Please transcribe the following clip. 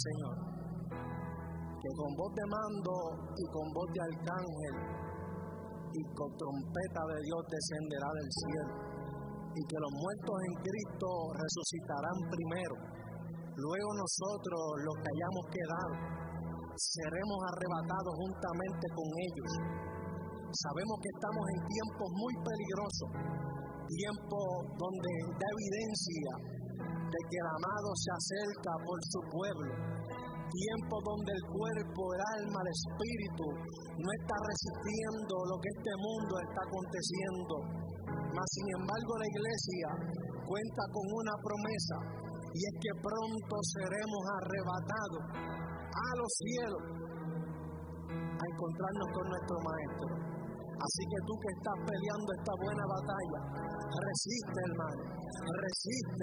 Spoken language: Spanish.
Señor, que con voz de mando y con voz de arcángel y con trompeta de Dios descenderá del cielo, y que los muertos en Cristo resucitarán primero. Luego nosotros, los que hayamos quedado, seremos arrebatados juntamente con ellos. Sabemos que estamos en tiempos muy peligrosos, tiempos donde da evidencia de que el amado se acerca por su pueblo, tiempos donde el cuerpo, el alma, el espíritu no está resistiendo lo que este mundo está aconteciendo. Mas sin embargo la iglesia cuenta con una promesa, y es que pronto seremos arrebatados a los cielos a encontrarnos con nuestro Maestro. Así que tú que estás peleando esta buena batalla, resiste, hermano, resiste.